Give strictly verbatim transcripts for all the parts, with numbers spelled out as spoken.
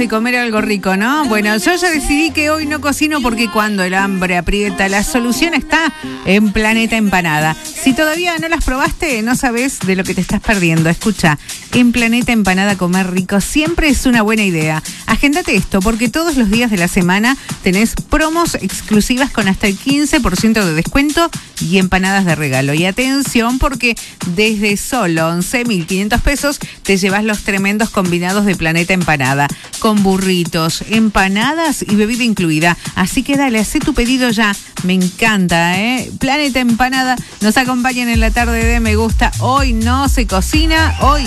de comer algo rico, ¿no? Bueno, yo ya decidí que hoy no cocino porque cuando el hambre aprieta, la solución está en Planeta Empanada. Si todavía no las probaste, no sabes de lo que te estás perdiendo. Escucha, en Planeta Empanada comer rico siempre es una buena idea. Agéndate esto porque todos los días de la semana tenés promos exclusivas con hasta el quince por ciento de descuento y empanadas de regalo. Y atención porque desde solo once mil quinientos pesos te llevas los tremendos combinados de Planeta Empanada, con burritos, empanadas y bebida incluida. Así que dale, hacé tu pedido ya. Me encanta, ¿eh? Planeta Empanada nos acompañan en la tarde de Me Gusta. Hoy no se cocina, hoy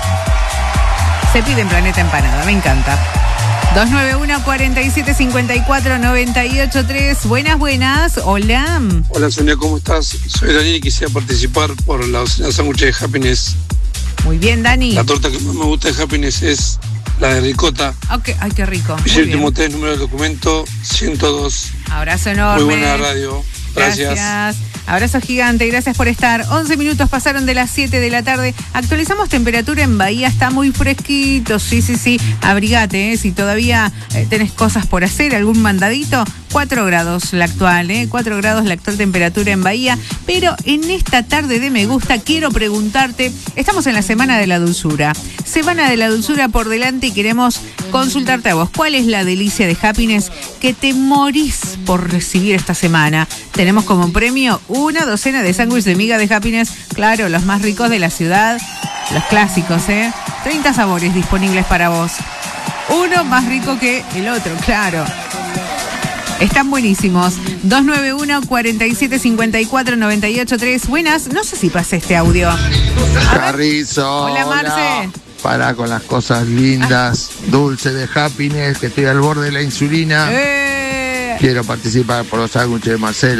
se pide en Planeta Empanada. Me encanta. dos nueve uno, cuatro siete cinco cuatro, nueve ocho tres. Buenas, buenas. Hola. Hola, Sonia, ¿cómo estás? Soy Daniel y quisiera participar por la sándwich de Happiness. Muy bien, Dani. La torta que más me gusta de Happiness es la de ricota. Okay. Ay, qué rico. Vicente Motés, número del documento ciento dos. Abrazo enorme. Muy buena radio. Gracias. Gracias. Abrazo gigante, gracias por estar. once minutos pasaron de las siete de la tarde. Actualizamos temperatura en Bahía, está muy fresquito. Sí, sí, sí. Abrigate, ¿eh? Si todavía eh, tenés cosas por hacer, algún mandadito. cuatro grados la actual, ¿eh? cuatro grados la actual temperatura en Bahía. Pero en esta tarde de Me Gusta quiero preguntarte, estamos en la Semana de la Dulzura. Semana de la Dulzura por delante y queremos consultarte a vos. ¿Cuál es la delicia de Happiness que te morís por recibir esta semana? Tenemos como premio una docena de sándwiches de miga de Happiness. Claro, los más ricos de la ciudad. Los clásicos, ¿eh? treinta sabores disponibles para vos. Uno más rico que el otro, claro. Están buenísimos. dos nueve uno, cuatro siete cinco cuatro, nueve ocho tres. Buenas, no sé si pasé este audio. Carrizo. Hola, Marce. Para con las cosas lindas, ah. dulce de Happiness, que estoy al borde de la insulina. Eh. Quiero participar por los sándwiches de Marcelo.